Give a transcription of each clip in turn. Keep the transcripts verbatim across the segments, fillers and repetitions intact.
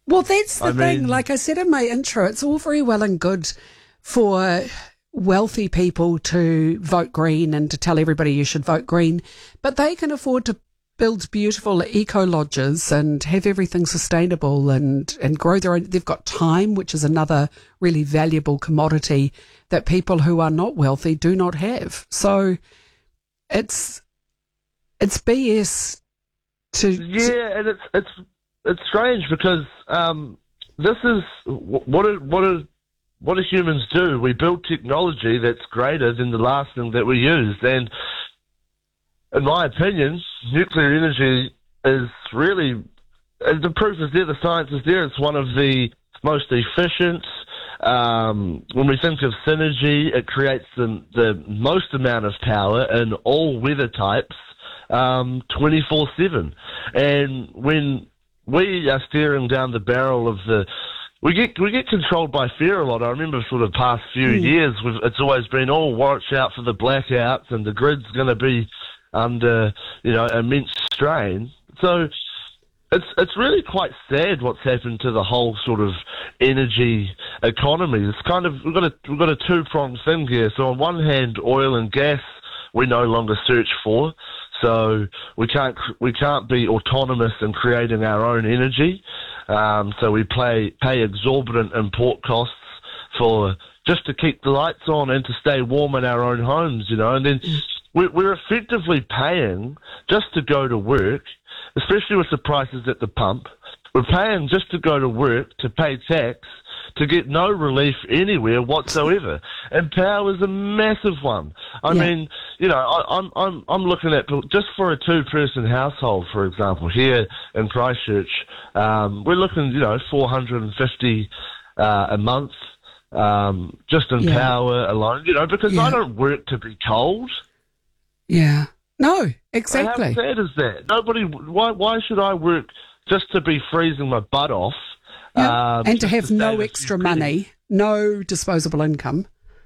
Well, that's the I thing. mean, Like I said in my intro, it's all very well and good for wealthy people to vote Green and to tell everybody you should vote Green, but they can afford to build beautiful eco lodges and have everything sustainable and, and grow their own. They've got time, which is another really valuable commodity that people who are not wealthy do not have. So it's it's B S to yeah, and it's it's it's strange because um, this is what do, what do, what do humans do? We build technology that's greater than the last thing that we used, and in my opinion, nuclear energy is really, the proof is there, the science is there, it's one of the most efficient. Um, when we think of synergy, it creates the, the most amount of power in all weather types, um, twenty-four seven. And when we are staring down the barrel of the, we get we get controlled by fear a lot. I remember for the past few mm. years, we've, it's always been, oh, watch out for the blackouts and the grid's going to be under, you know, immense strain. So it's it's really quite sad what's happened to the whole sort of energy economy. It's kind of we've got a we've got a two pronged thing here. So on one hand, oil and gas we no longer search for. So we can't we can't be autonomous in creating our own energy. Um, so we pay pay exorbitant import costs for just to keep the lights on and to stay warm in our own homes, you know, and then. We're effectively paying just to go to work, especially with the prices at the pump. We're paying just to go to work, to pay tax, to get no relief anywhere whatsoever. And power is a massive one. I yeah. mean, you know, I, I'm I'm I'm looking at just for a two-person household, for example, here in Christchurch, um, we're looking, you know, four hundred fifty uh, a month um, just in yeah. power alone. You know, because yeah. I don't work to be cold. Yeah. No, exactly. How sad is that? Nobody. Why? Why should I work just to be freezing my butt off? Yeah. Um, and to have to no extra money, no disposable income.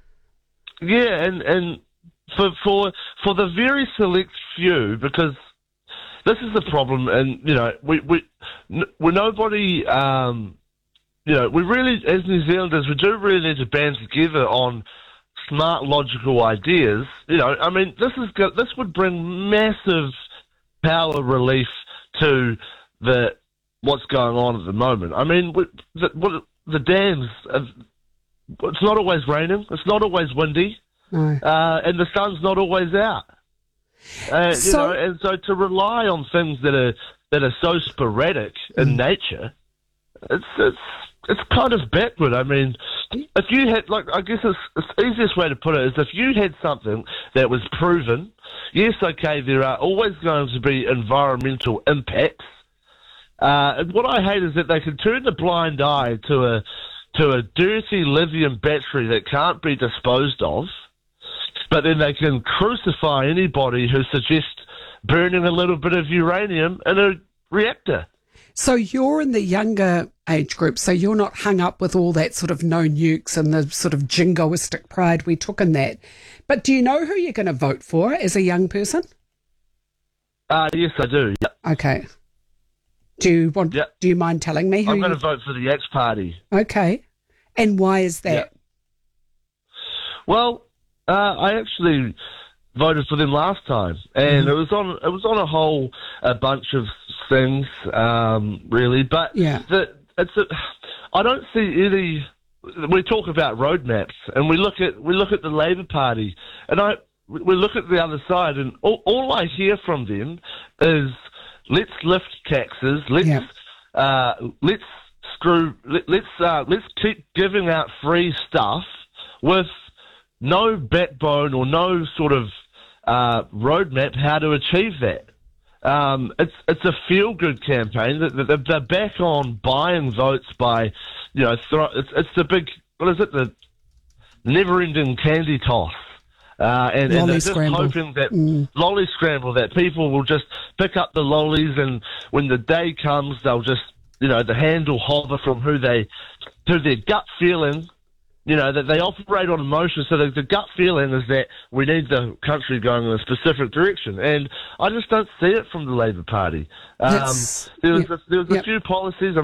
Yeah, and and for for for the very select few, because this is the problem, and you know, we we we're nobody. Um, you know, we really, as New Zealanders, we do really need to band together on smart, logical ideas. You know, I mean, this is go- this would bring massive power relief to the what's going on at the moment. I mean, we, the, what, the dams. Have, it's not always raining. It's not always windy, no. uh, and the sun's not always out. Uh, so, you know, and so to rely on things that are that are so sporadic in mm. nature, it's it's. It's kind of backward. I mean, if you had, like, I guess it's, it's the easiest way to put it is if you had something that was proven, yes, okay, there are always going to be environmental impacts. Uh, and what I hate is that they can turn the blind eye to a to a dirty lithium battery that can't be disposed of, but then they can crucify anybody who suggests burning a little bit of uranium in a reactor. So you're in the younger age group, so you're not hung up with all that sort of no nukes and the sort of jingoistic pride we took in that. But do you know who you're going to vote for as a young person? Uh, yes, I do. Yep. Okay. Do you want? Yep. Do you mind telling me who? I'm going you... to vote for the X Party. Okay. And why is that? Yep. Well, uh, I actually voted for them last time, and mm. it was on it was on a whole a bunch of things, um, really. But yeah. the, it's a, I don't see any. We talk about roadmaps, and we look at we look at the Labour Party, and I we look at the other side, and all, all I hear from them is let's lift taxes, let's yeah. uh, let's screw, let, let's uh, let's keep giving out free stuff with no backbone or no sort of uh, roadmap how to achieve that. Um, it's it's a feel-good campaign. They're, they're back on buying votes by, you know, throw, it's it's the big, what is it, the never-ending candy toss. Uh, and, and they're just scramble. hoping that mm. lolly scramble, that people will just pick up the lollies, and when the day comes, they'll just, you know, the hand will hover from who they, to their gut feeling. You know, that they operate on emotion, so the, the gut feeling is that we need the country going in a specific direction. And I just don't see it from the Labour Party. Um, there was, yeah. a, there was a yep. few policies.